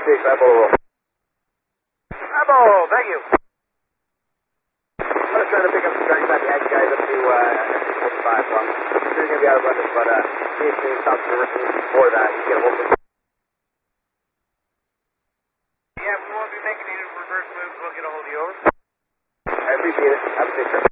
Rebel. Rebel, thank you. I was trying to pick up some tracks on the edge, guys, up to 45, so I'm sure you're going to be out of weapons, but see if you stop the reverse move before that, you get a hold of it. Yeah, we won't be making any reverse moves, we'll get a hold of you, over. I appreciate it. Have a good trip.